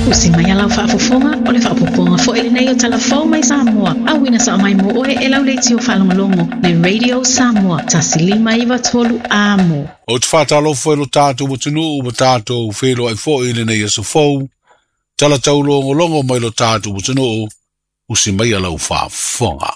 Usi mai alau whaafofonga o le whaapoponga fo ele nei o talafau mai Samoa. Awina sa mai mo oe e lau leiti o whalongolongo le Radio Samoa. Tasilima iwa tolu amo. O te whātalo fo elo tātou matunu o tātou whelo ai fo ele nei aso fau. Tala tau longo mai lo tātou matunu usi mai alau whaafonga.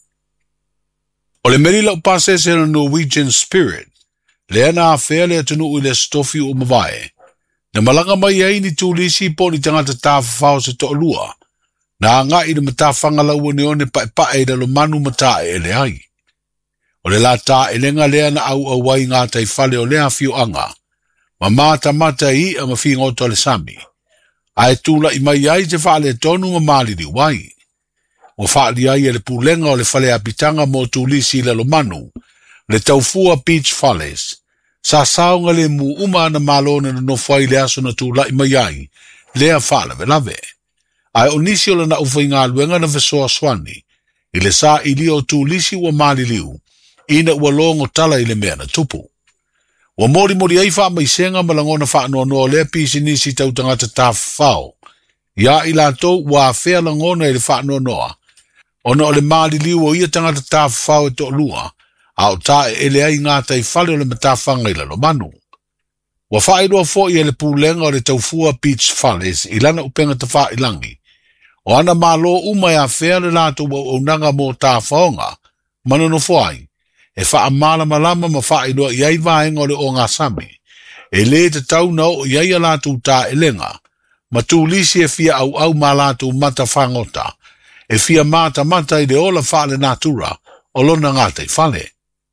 O le merila o pasese na Norwegian Spirit. Le ana awhea le atunu i le stofi o mawae. Na malanga mai ai ni tūlisi po ni tangata tāwhawhau se to lua. Na ngā i na matawhanga lau ne one pae da lo manu matae ele ai. O le la tā elenga lea na au awai ngā tai whale o lea fio anga. Ma mata i a mawhi ngoto le sami. Ai tūla i mai ai te whale tonu ma mali di wai. O whaali ai e le pūlenga o le whale apitanga mo tūlisi le lo manu. Le taufua Beach Falles. Sa saunga le mu uma na malona na no fai le aso na tūla i mai ai, lea whala lave. Ai o nisi o na ufai ngā luenga na vesoa swani, i le sa i li o tūlisi ua mali liu, ina ua longo tala i le mea na tupu. Ua mori ai wha mai senga malangona wha no lea pisi nisi tau tangata tā whao. Ia i lato ua whea langona i le wha noa. Ona o le mali liu o ia tangata tā whao e to lua, au ta ele ai ngā tai whale o le matawhanga i lalo manu. Wa whaeroa fo i ele pūlenga o le taufua Beach Falles i lana upenga ta wha ilangi. O ana malo umai a whea le lato o nanga mō tā whaonga, manono fwai, e wha amala malama ma whaeroa i ai vaenga o le o ngā sami. E le te tau nao o iai a lato tā elenga, ma tūlisi e fia au ma lato mata whangota, e fia mata i le ola whale natura, o lona ngā tai whale.